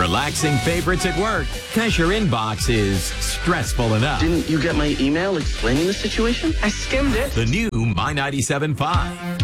Relaxing favorites at work because your inbox is stressful enough. Didn't you get my email explaining the situation? I skimmed it. The new My 97.5.